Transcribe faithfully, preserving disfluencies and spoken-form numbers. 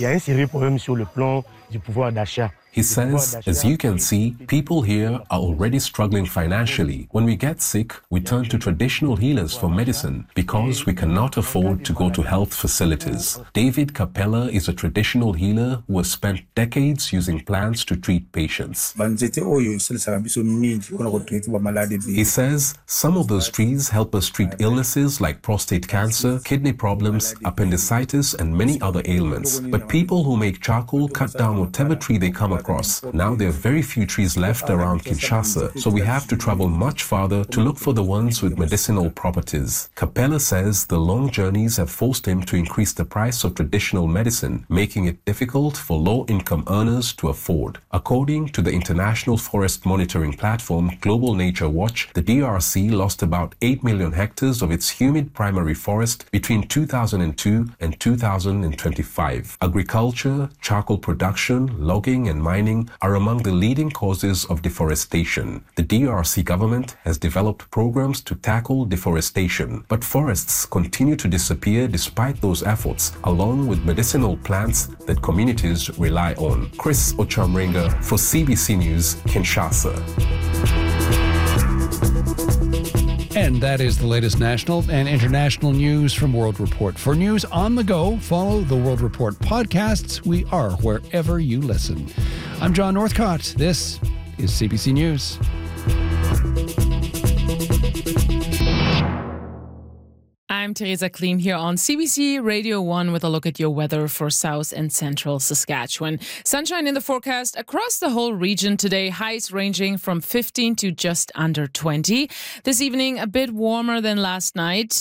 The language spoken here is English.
Il y a un sérieux problème sur le plan du pouvoir d'achat. He says, as you can see, people here are already struggling financially. When we get sick, we turn to traditional healers for medicine because we cannot afford to go to health facilities. David Capella is a traditional healer who has spent decades using plants to treat patients. He says, some of those trees help us treat illnesses like prostate cancer, kidney problems, appendicitis, and many other ailments. But people who make charcoal cut down whatever tree they come across. Now there are very few trees left around Kinshasa, so we have to travel much farther to look for the ones with medicinal properties. Capella says the long journeys have forced him to increase the price of traditional medicine, making it difficult for low-income earners to afford. According to the international forest monitoring platform Global Nature Watch, the D R C lost about eight million hectares of its humid primary forest between two thousand two and two thousand twenty-five. Agriculture, charcoal production, logging, and mining are among the leading causes of deforestation. The D R C government has developed programs to tackle deforestation, but forests continue to disappear despite those efforts, along with medicinal plants that communities rely on. Chris Ochamringa for C B C News, Kinshasa. And that is the latest national and international news from World Report. For news on the go, follow the World Report podcasts. We are wherever you listen. I'm John Northcott. This is C B C News. I'm Teresa Klim here on C B C Radio one with a look at your weather for South and Central Saskatchewan. Sunshine in the forecast across the whole region today, highs ranging from fifteen to just under twenty. This evening, a bit warmer than last night.